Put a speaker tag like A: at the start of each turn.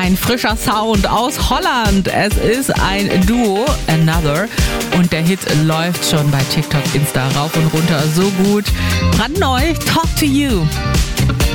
A: ein frischer Sound aus Holland. Es ist ein Duo, Another. Und der Hit läuft schon bei TikTok, Insta rauf und runter so gut. Brandneu, Talk to You.